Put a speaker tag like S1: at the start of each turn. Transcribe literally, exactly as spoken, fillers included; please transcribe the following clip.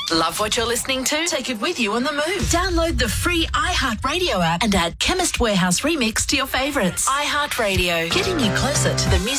S1: Love what you're listening to? Take it with you on the move. Download the free iHeartRadio app and add Chemist Warehouse Remix to your favourites. iHeartRadio, getting you closer to the music.